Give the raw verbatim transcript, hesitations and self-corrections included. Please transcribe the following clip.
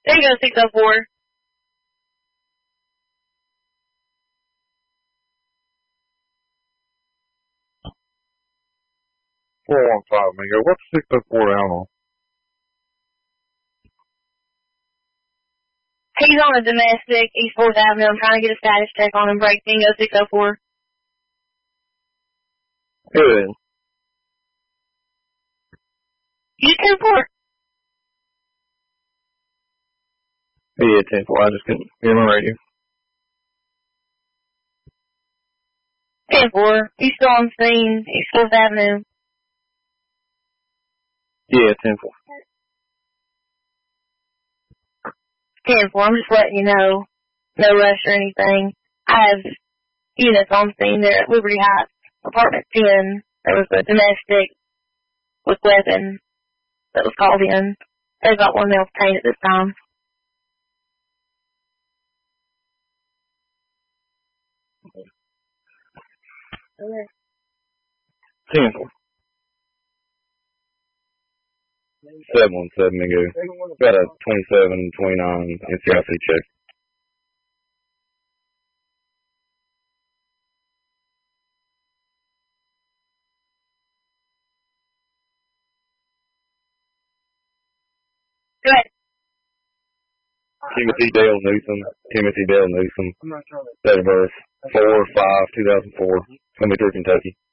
There you go, six oh four. four one five, Mingo. What's six oh four out on? He's on a domestic, East fourth Avenue. I'm trying to get a status check on him. Break Bingo six oh four. Good. You ten four. Yeah, ten four. I just couldn't hear my radio. ten four. He's still on scene, East fourth Avenue. Yeah, ten four. ten four. I'm just letting you know. No rush or anything. I have units on scene there at Liberty Heights, apartment ten. There was a domestic with weapon that was called in. They've got one male detained at this time. Okay. ten four. seven one seven, Mingo. Got a twenty-seven twenty-nine N C I C check. Go ahead. Timothy Dale Newsom. Timothy Dale Newsom. Date of birth four five two thousand four. Twenty-three, Kentucky.